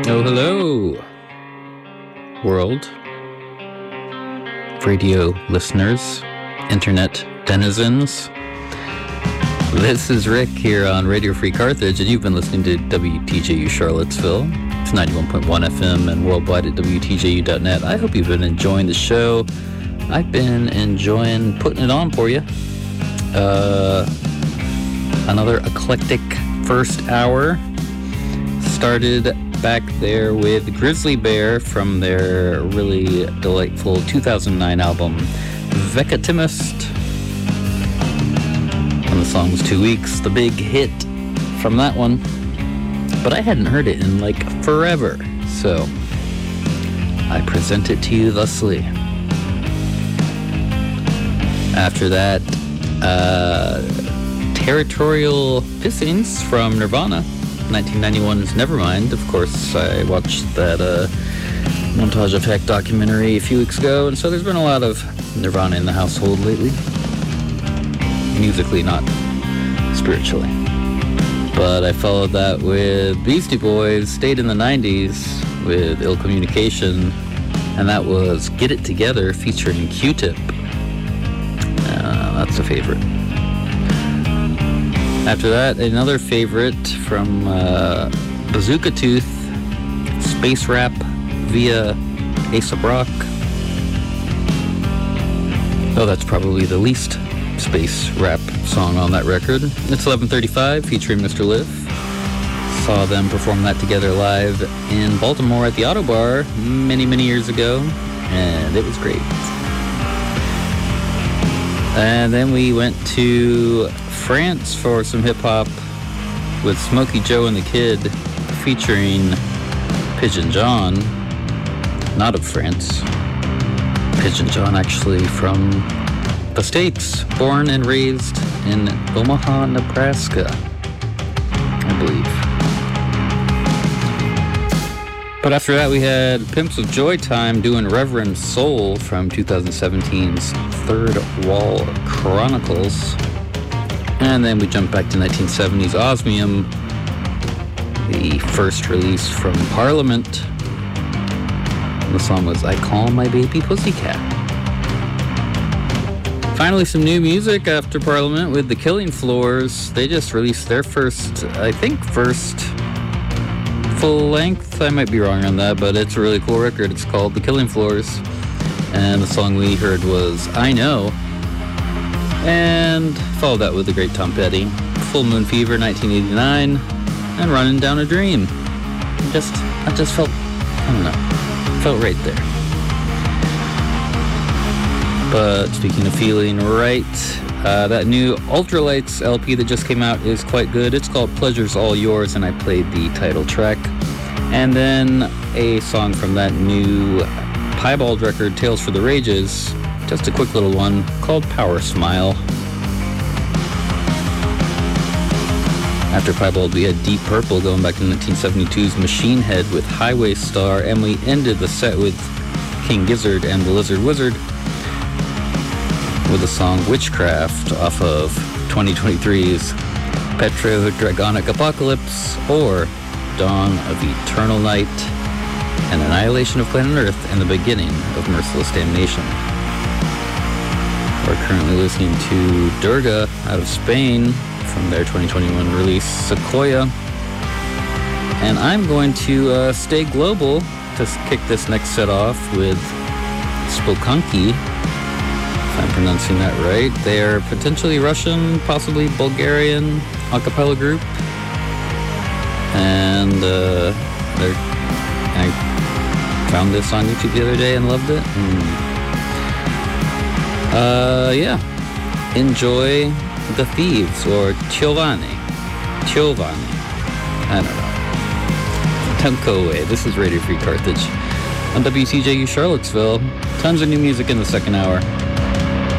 Oh, hello, world, radio listeners, internet denizens. This is Rick here on Radio Free Carthage, and you've been listening to WTJU Charlottesville. It's 91.1 FM and worldwide at WTJU.net. I hope you've been enjoying the show. I've been enjoying putting it on for you. Another eclectic first hour. Started back there with Grizzly Bear from their really delightful 2009 album Vekatimist. And the song was 2 weeks, the big hit from that one. But I hadn't heard it in like forever, so I present it to you thusly. After that, Territorial Pissings from Nirvana. 1991's Nevermind. Of course, I watched that Montage of Heck documentary a few weeks ago, and so there's been a lot of Nirvana in the household lately. Musically, not spiritually. But I followed that with Beastie Boys, stayed in the 90s with Ill Communication, and that was Get It Together featuring Q-Tip. That's a favorite. After that, another favorite from Bazooka Tooth, Space Rap via A$AP Rock. Oh, that's probably the least space rap song on that record. It's 11:35 featuring Mr. Liv. Saw them perform that together live in Baltimore at the Auto Bar many, many years ago, and it was great. And then we went to France for some hip-hop with Smokey Joe and the Kid featuring Pigeon John, not of France. Pigeon John actually from the States, born and raised in Omaha, Nebraska, I believe. But after that we had Pimps of Joy Time doing Reverend Soul from 2017's Third Wall Chronicles. And then we jump back to 1970s Osmium, the first release from Parliament. And the song was I Call My Baby Pussycat. Finally, some new music after Parliament with the Killing Floors. They just released their first full length. I might be wrong on that, but it's a really cool record. It's called The Killing Floors. And the song we heard was I Know. And followed that with the great Tom Petty, Full Moon Fever, 1989, and Running Down a Dream. I just felt, I don't know, felt right there. But speaking of feeling right, that new Ultralights LP that just came out is quite good. It's called Pleasure's All Yours, and I played the title track. And then a song from that new Piebald record, Tales for the Rages, just a quick little one called Power Smile. After Piebald, we had Deep Purple going back to 1972's Machine Head with Highway Star, and we ended the set with King Gizzard and the Lizard Wizard with the song Witchcraft off of 2023's Petro Dragonic Apocalypse, or Dawn of Eternal Night, and Annihilation of Planet Earth, and the beginning of Merciless Damnation. We're currently listening to Durga out of Spain from their 2021 release Sequoia. And I'm going to stay global to kick this next set off with Spokanki, if I'm pronouncing that right. They are potentially Russian, possibly Bulgarian a cappella group. And I found this on YouTube the other day and loved it. Yeah. Enjoy The Thieves, or Giovanni. I don't know. Don't go away. This is Radio Free Carthage on WTJU Charlottesville. Tons of new music in the second hour.